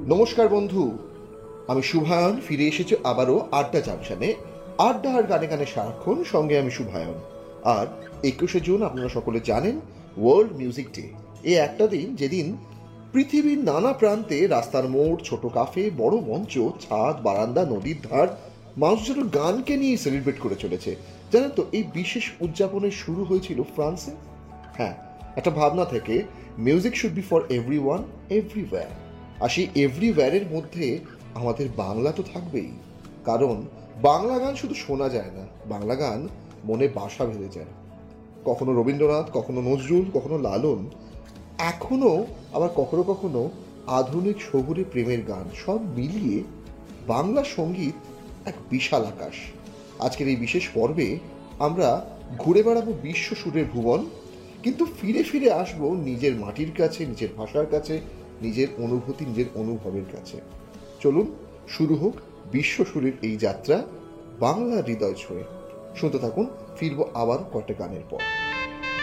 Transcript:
নমস্কার বন্ধু, আমি শুভায়ন ফিরে এসেছি আবারও আড্ডা জাংশনে। আড্ডা আর গানে গানে সারাক্ষণ, সঙ্গে আমি শুভায়ন। আর 21শে জুন আপনারা সকলে জানেন ওয়ার্ল্ড মিউজিক ডে। এই একটা দিন যেদিন পৃথিবীর নানা প্রান্তে রাস্তার মোড়, ছোট কাফে, বড় মঞ্চ, ছাদ, বারান্দা, নদীর ধার মানুষজন গানকে নিয়ে সেলিব্রেট করে চলেছে। জানেন তো, এই বিশেষ উদযাপনের শুরু হয়েছিল ফ্রান্সে। হ্যাঁ, একটা ভাবনা থেকে music should be for every one, everywhere. আর সেই এভরিওয়্যারের মধ্যে আমাদের বাংলা তো থাকবেই। কারণ বাংলা গান শুধু শোনা যায় না, বাংলা গান মনে বাসা বেঁধে যায়। কখনো রবীন্দ্রনাথ, কখনো নজরুল, কখনো লালন, এখনো আবার কখনো কখনো আধুনিক শহুরে প্রেমের গান, সব মিলিয়ে বাংলা সঙ্গীত এক বিশাল আকাশ। আজকের এই বিশেষ পর্বে আমরা ঘুরে বেড়াবো বিশ্ব সুরের ভুবন, কিন্তু ফিরে ফিরে আসবো নিজের মাটির কাছে, নিজের ভাষার কাছে, নিজের অনুভূতি, নিজের অনুভবের কাছে। চলুন শুরু হোক বিশ্ব সুরের এই যাত্রা, বাংলা হৃদয় ছুঁয়ে। শুনতে থাকুন, ফিরবো আবার কয়েকটা গানের পর।